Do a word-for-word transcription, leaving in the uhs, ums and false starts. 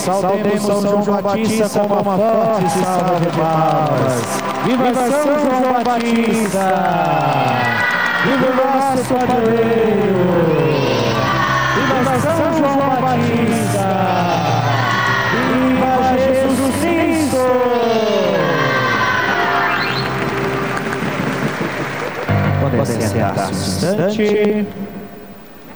Saudemos São João Batista com uma forte salva de palmas. Viva São João Batista! Viva o nosso padroeiro! Viva São João Batista! Viva Jesus Cristo! Podem sentar-se um instante.